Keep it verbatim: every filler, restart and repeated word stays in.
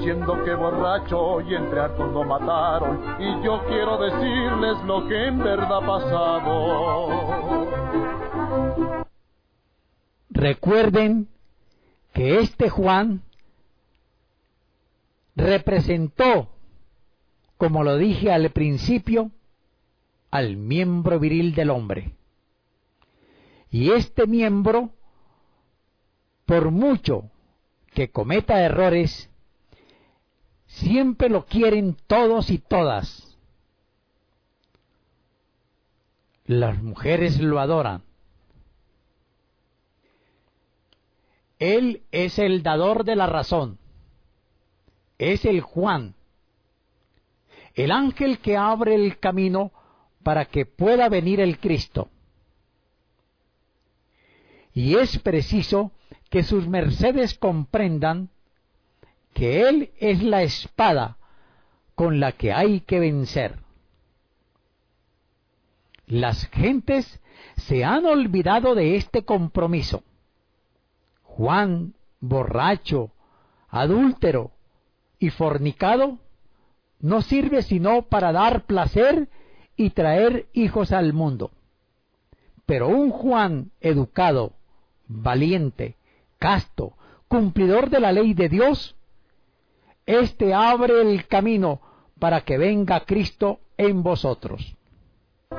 diciendo que borracho y entre hartos lo mataron, y yo quiero decirles lo que en verdad ha pasado. Recuerden que este Juan representó, como lo dije al principio, al miembro viril del hombre. Y este miembro, por mucho que cometa errores, siempre lo quieren todos y todas. Las mujeres lo adoran. Él es el dador de la razón. Es el Juan, el ángel que abre el camino para que pueda venir el Cristo. Y es preciso que sus mercedes comprendan que Él es la espada con la que hay que vencer. Las gentes se han olvidado de este compromiso. Juan, borracho, adúltero y fornicado, no sirve sino para dar placer y traer hijos al mundo. Pero un Juan educado, valiente, casto, cumplidor de la ley de Dios, éste abre el camino para que venga Cristo en vosotros.